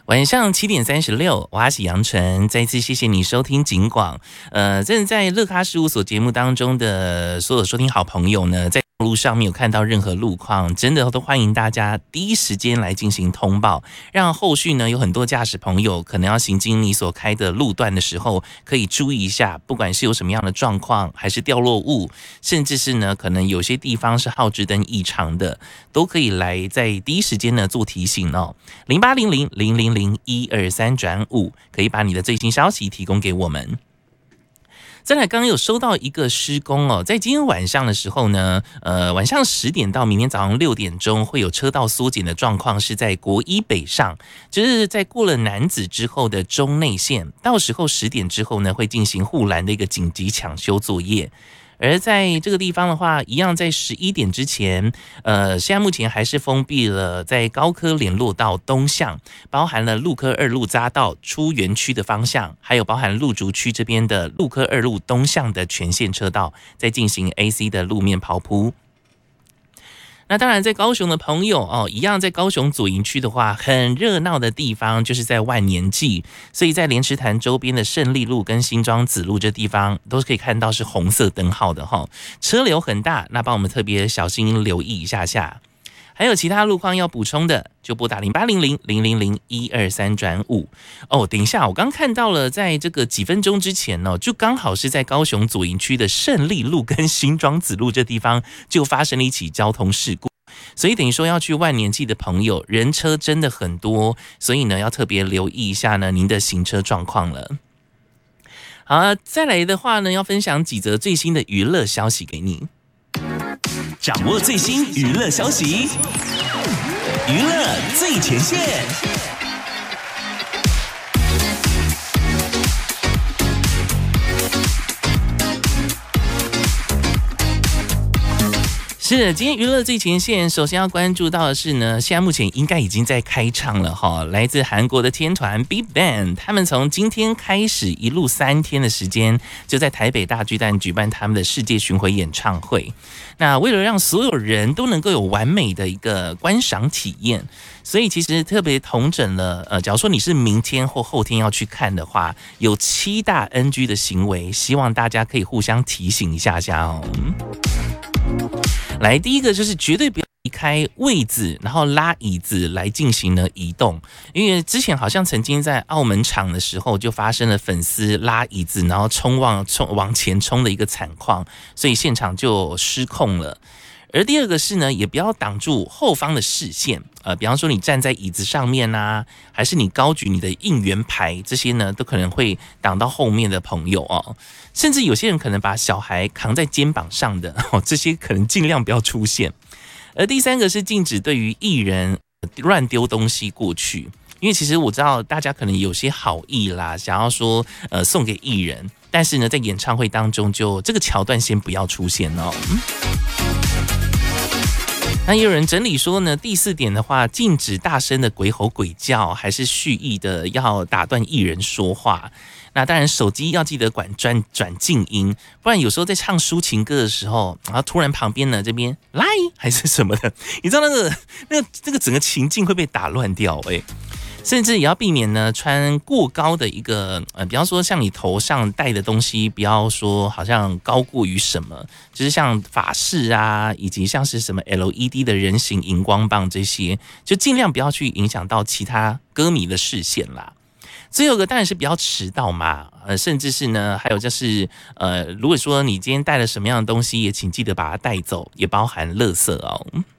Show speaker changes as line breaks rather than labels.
晚上7:36，我是杨晨，再次谢谢你收听警广。真的在乐咖事务所节目当中的所有收听好朋友呢，在路上面有看到任何路况，真的都欢迎大家第一时间来进行通报，让后续呢有很多驾驶朋友可能要行经你所开的路段的时候，可以注意一下，不管是有什么样的状况，还是掉落物，甚至是呢可能有些地方是号志灯异常的，都可以来在第一时间呢做提醒哦。0800-000-123-5，可以把你的最新消息提供给我们。再来，刚刚有收到一个施工哦，在今天晚上的时候呢，晚上10点到明天早上6点钟会有车道缩减的状况，是在国一北上，就是在过了楠梓之后的中内线，到时候10点之后呢，会进行护栏的一个紧急抢修作业。而在这个地方的话，一样在11点之前，现在目前还是封闭了在高科联络道东向，包含了陆科2路匝道出园区的方向，还有包含路竹区这边的陆科2路东向的全线车道，在进行 AC 的路面刨铺。那当然，在高雄的朋友哦，一样在高雄左营区的话，很热闹的地方就是在万年祭，所以在莲池潭周边的胜利路跟新庄子路这地方，都可以看到是红色灯号的哈，车流很大，那帮我们特别小心留意一下下。还有其他路况要补充的，就拨打0800-000-123-5。哦，等一下，我刚看到了，在这个几分钟之前哦，就刚好是在高雄左营区的胜利路跟新庄子路这地方就发生了一起交通事故，所以等于说要去万年祭的朋友，人车真的很多，所以呢要特别留意一下呢您的行车状况了。好，再来的话呢，要分享几则最新的娱乐消息给你。
掌握最新娱乐消息，娱乐最前线。
是，今天娱乐最前线，首先要关注到的是呢，现在目前应该已经在开唱了哈。来自韩国的天团 BigBang， 他们从今天开始一路3天的时间，就在台北大巨蛋举办他们的世界巡回演唱会。那为了让所有人都能够有完美的一个观赏体验，所以其实特别统整了，假如说你是明天或后天要去看的话，有7大 NG 的行为，希望大家可以互相提醒一下下哦。来，第一个就是绝对不要离开位子，然后拉椅子来进行呢移动，因为之前好像曾经在澳门场的时候就发生了粉丝拉椅子，然后往前冲的一个惨况，所以现场就失控了。而第二个是呢，也不要挡住后方的视线，比方说你站在椅子上面啊，还是你高举你的应援牌，这些呢都可能会挡到后面的朋友哦。甚至有些人可能把小孩扛在肩膀上的，这些可能尽量不要出现。而第三个是禁止对于艺人乱丢东西过去，因为其实我知道大家可能有些好意啦，想要说送给艺人，但是呢在演唱会当中就这个桥段先不要出现哦。那也有人整理说呢，第4点的话，禁止大声的鬼吼鬼叫，还是蓄意的要打断艺人说话。那当然，手机要记得转静音，不然有时候在唱抒情歌的时候，然后突然旁边呢这边来还是什么的，你知道这个整个情境会被打乱掉甚至也要避免呢穿过高的一个比方说像你头上戴的东西，不要说好像高过于什么，就是像发饰啊，以及像是什么 LED 的人形荧光棒这些，就尽量不要去影响到其他歌迷的视线啦。最后一个当然是不要迟到嘛，甚至是呢，还有就是如果说你今天带了什么样的东西，也请记得把它带走，也包含垃圾哦。